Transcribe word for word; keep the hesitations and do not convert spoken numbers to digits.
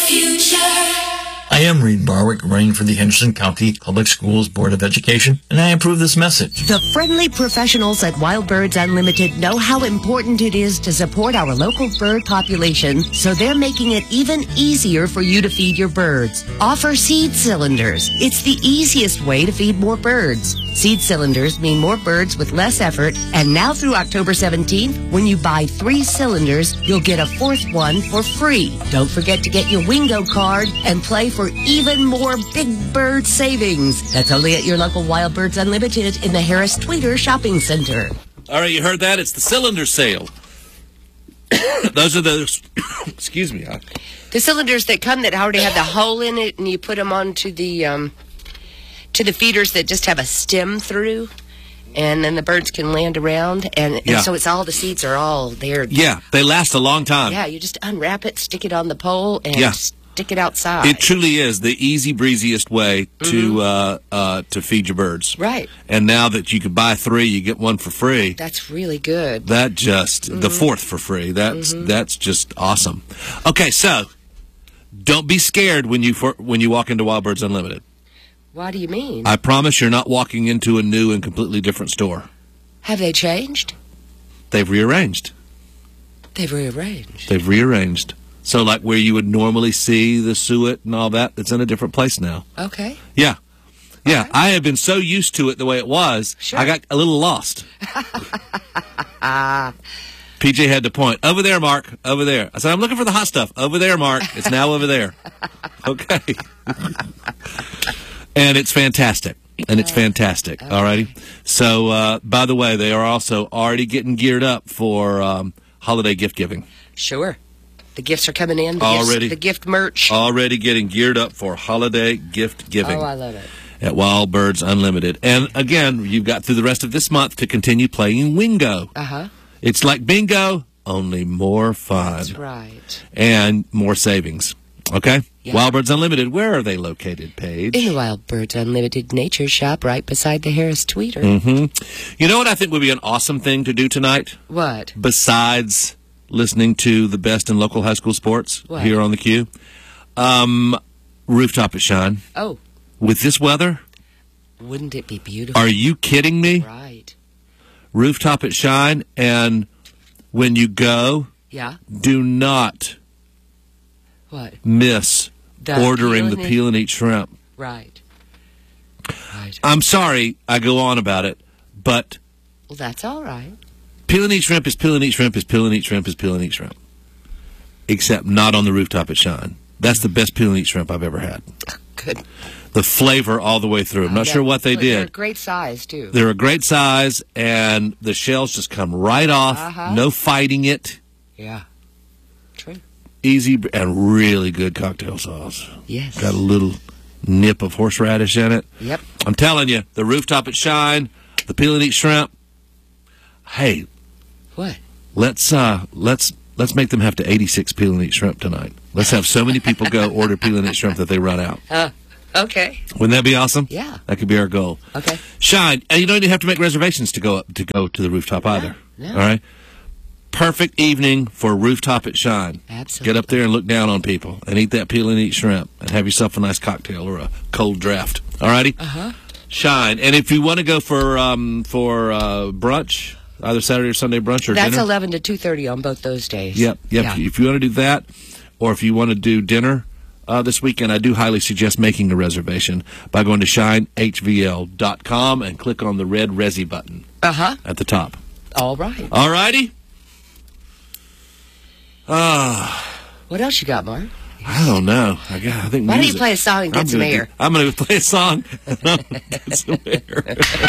future. I am Reed Barwick, running for the Henderson County Public Schools Board of Education, and I approve this message. The friendly professionals at Wild Birds Unlimited know how important it is to support our local bird population, so they're making it even easier for you to feed your birds. Offer seed cylinders. It's the easiest way to feed more birds. Seed cylinders mean more birds with less effort, and now through October seventeenth, when you buy three cylinders, you'll get a fourth one for free. Don't forget to get your Wingo card and play for even more big bird savings. That's only at your local Wild Birds Unlimited in the Harris Tweeter Shopping Center. All right, you heard that? It's the cylinder sale. Those are those, excuse me. I, the cylinders that come that already have the hole in it, and you put them onto the, um, to the feeders that just have a stem through, and then the birds can land around, and, and Yeah. so it's all, the seeds are all there. yeah, they last a long time. Yeah, you just unwrap it, stick it on the pole, and Yeah. stick it outside. It truly is the easy breeziest way to Mm-hmm. uh, uh, to feed your birds. Right. And now that you could buy three, you get one for free. That's really good. That just Mm-hmm. the fourth for free. That's that's just awesome. Okay, so don't be scared when you for, when you walk into Wild Birds Unlimited. What do you mean? I promise you're not walking into a new and completely different store. Have they changed? They've rearranged. They've rearranged. They've rearranged. So like where you would normally see the suet and all that, it's in a different place now. Okay. Yeah. Yeah, Okay. I have been so used to it the way it was, Sure. I got a little lost. P J had to point. Over there, Mark. Over there. I said, I'm looking for the hot stuff. Over there, Mark. It's now over there. Okay. And it's fantastic. And it's fantastic. All righty. So, uh, by the way, they are also already getting geared up for um, holiday gift giving. Sure. The gifts are coming in. The Already. Gifts, the gift merch. Already getting geared up for holiday gift giving. Oh, I love it. At Wild Birds Unlimited. And again, you've got through the rest of this month to continue playing Wingo. Uh-huh. It's like bingo, only more fun. That's right. And more savings. Okay? Yeah. Wild Birds Unlimited, where are they located, Paige? In the Wild Birds Unlimited Nature Shop right beside the Harris Tweeter. Mm-hmm. You know what I think would be an awesome thing to do tonight? What? Besides listening to the best in local high school sports What? here on the Q? Um, Rooftop at Shine. Oh, With this weather? wouldn't it be beautiful? Are you kidding me? Right. Rooftop at Shine, and when you go, Yeah. do not What? miss The ordering peel the and eat- peel and eat shrimp. Right. Right. I'm sorry I go on about it, but Well, that's all right. peel and eat shrimp is peel and eat shrimp is peel and eat shrimp is peel and eat shrimp. Except not on the Rooftop at Shine. That's the best peel and eat shrimp I've ever had. Good. The flavor all the way through. I'm not Yeah. sure what they But They're a did. great size, too. They're a great size, and the shells just come right off. Uh-huh. No fighting it. Yeah. True. Easy and really good cocktail sauce. Yes. Got a little nip of horseradish in it. Yep. I'm telling you, the Rooftop at Shine, the peel and eat shrimp. Hey, What? let's uh, let's let's make them have to eighty-six peel and eat shrimp tonight. Let's have so many people go order peel and eat shrimp that they run out. Uh, okay. Wouldn't that be awesome? Yeah. That could be our goal. Okay. Shine, and you don't even have to make reservations to go up to go to the Rooftop either. no. All right. Perfect evening for Rooftop at Shine. Absolutely. Get up there and look down on people and eat that peel and eat shrimp and have yourself a nice cocktail or a cold draft. All righty? Uh-huh. Shine. And if you want to go for um, for uh, brunch, either Saturday or Sunday brunch or That's dinner. eleven to two thirty on both those days. Yep, yep. Yeah. If you want to do that, or if you want to do dinner uh, this weekend, I do highly suggest making a reservation by going to shine h v l dot com and click on the red Resi button Uh-huh. at the top. All right. All righty? Ah. What else you got, Mark? I don't know. I, got, I think Why don't you music. play a song and get I'm some gonna air? Do, I'm going to play a song and I'm going to get some air.